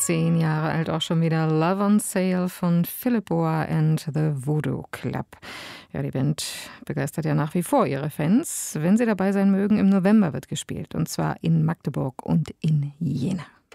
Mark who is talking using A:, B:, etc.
A: 10 Jahre alt auch schon wieder. Love on Sale von Philip Boa and the Voodoo Club. Ja, die Band begeistert ja nach wie vor ihre Fans. Wenn sie dabei sein mögen, im November wird gespielt. Und zwar in Magdeburg und in Jena.